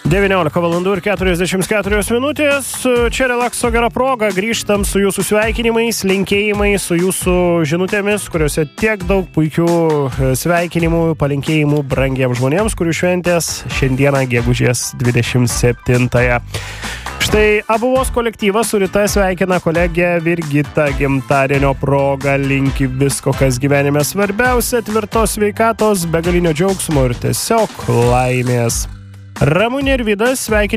19:44. Čia relakso gera proga. Grįžtam su jūsų sveikinimais, linkėjimais, su jūsų žinutėmis, kuriuose tiek daug puikių sveikinimų, palinkėjimų brangiems žmonėms, kurių šventės šiandieną gegužės 27-ąją. Štai Abuvos kolektyvas su Rita sveikina kolegę Virgitą gimtadienio proga, linki visko, kas gyvenime svarbiausia, tvirtos sveikatos, begalinio džiaugsmo ir tiesiog laimės. Ramunė ir Vidas sveikina